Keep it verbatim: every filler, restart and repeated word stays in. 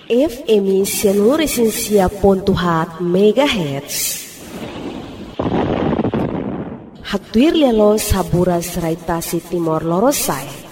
F M seluruh esensia pontuhat megahertz. Hatuir lelo sabura seraitasi timor lorosai.